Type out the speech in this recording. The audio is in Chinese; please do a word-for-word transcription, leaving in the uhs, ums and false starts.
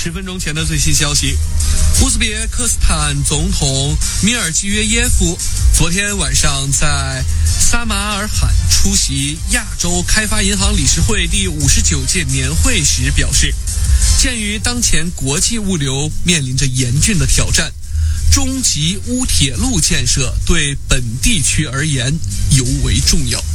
十分钟前的最新消息，乌兹别克斯坦总统米尔基约耶夫昨天晚上在撒马尔罕出席亚洲开发银行理事会第五十九届年会时表示，鉴于当前国际物流面临着严峻的挑战，中级乌铁路建设对本地区而言尤为重要。